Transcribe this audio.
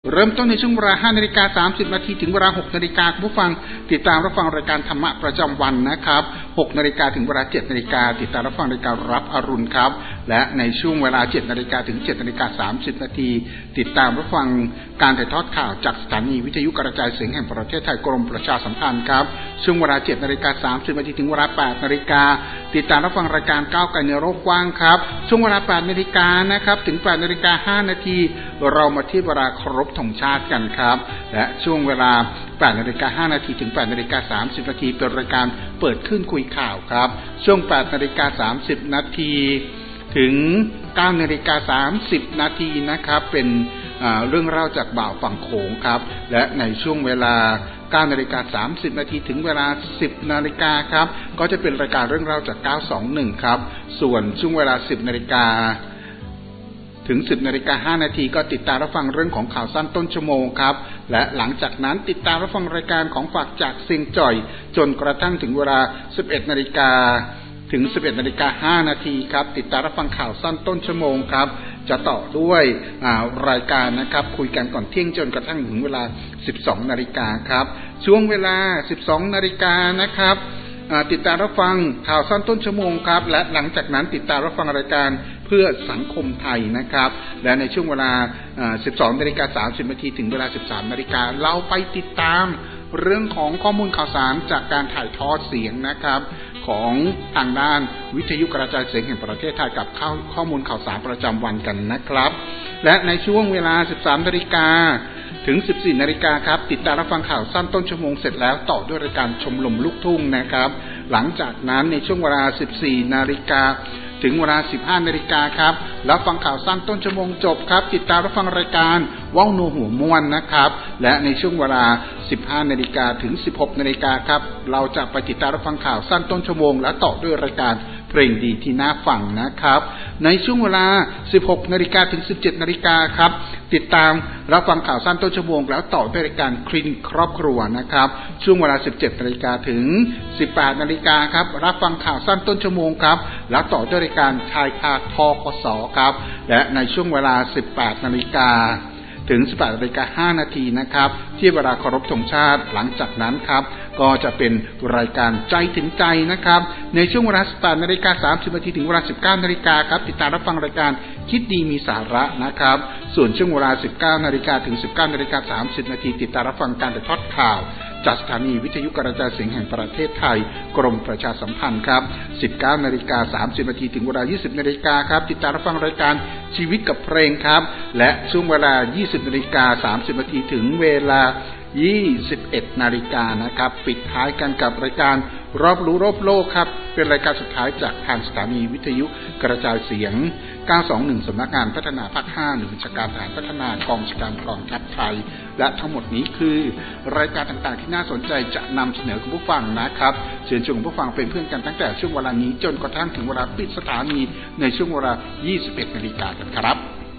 เริ่มต้นในช่วงเวลา 5 นาฬิกา 30 นาทีถึงเวลา 6 นาฬิกาผู้ฟังติดตามรับฟังรายการธรรมะประจำวันนะครับ 6 นาฬิกาถึงเวลา 7 นาฬิกาติดตามรับฟังรายการรับอรุณครับและในช่วงเวลา 7 นาฬิกาถึง 7 นาฬิกา 30 นาทีติดตามรับฟังการถ่ายทอดข่าวจากสถานีวิทยุกระจายเสียงแห่งประเทศไทยกรมประชาสัมพันธ์ครับช่วงเวลา 7 นาฬิกา 30 นาทีถึงเวลา 8 นาฬิกาติดตามรับฟังรายการก้าวไกลในโลกกว้างครับช่วงเวลา 8 นาฬิกานะครับถึง 8 นาฬิกา 5 นาทีเรามาที่เวลาเคารพธงชาติกันครับและช่วงเวลา 8 นาฬิกา 5 นาทีถึง 8 นาฬิกา 30 นาทีเป็นรายการเปิดขึ้นคุยข่าวครับช่วง 8 นาฬิกา 30 นาทีถึง 9 นาฬิกา 30 นาทีนะครับเป็นเรื่องเล่าจากบ่าวฝั่งโขงครับและในช่วงเวลา 9 นาฬิกา 30 นาทีถึงเวลา 10 นาฬิกาครับก็จะเป็นรายการเรื่องเล่าจาก 921 ครับส่วนช่วงเวลา 10 นาฬิกาถึง 10 นาฬิกา 5 นาทีก็ติดตามรับฟังเรื่องของข่าวสั้นต้นชั่วโมงครับและหลังจากนั้นติดตามรับฟังรายการของฝากจากเซียงจ่อยจนกระทั่งถึงเวลา 11 นาฬิกาถึง 11 นาฬิกา 5 นาทีครับติดตามรับฟังข่าวสั้นต้นชั่วโมงครับจะต่อด้วยรายการนะครับคุยกันก่อนเที่ยงจนกระทั่งถึงเวลา 12 นาฬิกาครับช่วงเวลา 12 นาฬิกานะครับติดตามรับฟังข่าวสั้นต้นชั่วโมงครับและหลังจากนั้นติดตามรับฟังรายการเพื่อสังคมไทยนะครับและในช่วงเวลา 12 นาฬิกา 30 นาทีถึงเวลา 13 นาฬิกาเราไปติดตามเรื่องของข้อมูลข่าวสารจากการถ่ายทอดเสียงนะครับของทางด้านวิทยุกระจายเสียงแห่งประเทศไทยกับข้อมูลข่าวสารประจำวันกันนะครับและในช่วงเวลา 13 นาฬิกาถึง 14 นาฬิกาครับติดตามรับฟังข่าวสั้นต้นชั่วโมงเสร็จแล้วต่อด้วยรายการชมรมลูกทุ่งนะครับหลังจากนั้นในช่วงเวลา 14 นาฬิกาถึงเวลา 15 นาฬิกาครับรับฟังข่าวสั้นต้นชั่วโมงจบครับติดตามรับฟังรายการว่าวนัวหัวม้วนนะครับและในช่วงเวลา 15 นาฬิกาถึง 16 นาฬิกาครับเราจะไปติดตามรับฟังข่าวสั้นต้นชั่วโมงและต่อด้วยรายการเพลงดีที่น่าฟังนะครับในช่วงเวลา 16 นาฬิกาถึง 17 นาฬิกาครับติดตามรับฟังข่าวสั้นต้นชั่วโมงแล้วต่อด้วยรายการคลินิกครอบครัวนะครับช่วงเวลา 17 นาฬิกาถึง 18 นาฬิกาครับรับฟังข่าวสั้นต้นชั่วโมงครับแล้วต่อด้วยรายการชายคาทคสครับและในช่วงเวลา 18 นาฬิกาถึง 18 นาฬิกา 5 นาทีนะครับที่เวลาเคารพธงชาติหลังจากนั้นครับก็จะเป็นรายการใจถึงใจนะครับในช่วงเวลา 18 นาฬิกา 30 นาทีถึงเวลา 19 นาฬิกาครับติดตามรับฟังรายการคิดดีมีสาระนะครับส่วนช่วงเวลา 19 นาฬิกาถึง 19 นาฬิกา 30 นาทีติดตามรับฟังการถ่ายทอดข่าวจากสถานีวิทยุกระจายเสียงแห่งประเทศไทยกรมประชาสัมพันธ์ครับ 19 นาฬิกา 30 นาทีถึงเวลา 20 นาฬิกาครับติดตามรับฟังรายการชีวิตกับเพลงครับและช่วงเวลา 20 นาฬิกา 30 นาทีถึงเวลา 21 นาฬิกานะครับปิดท้ายกันกับรายการรอบรู้รอบโลกครับเป็นรายการสุดท้ายจากทางสถานีวิทยุกระจายเสียง 921 สำนักงานพัฒนาภาค 5 หรือบัญชาการทหารพัฒนากองบัญชาการกองทัพไทยและทั้งหมดนี้คือรายการต่างๆที่น่าสนใจจะนำเสนอคุณผู้ฟังนะครับเชิญชวนคุณผู้ฟังเป็นเพื่อนกันตั้งแต่ช่วงเวลานี้จนกระทั่งถึงเวลาปิดสถานีในช่วงเวลา 21 นาฬิกากันครับ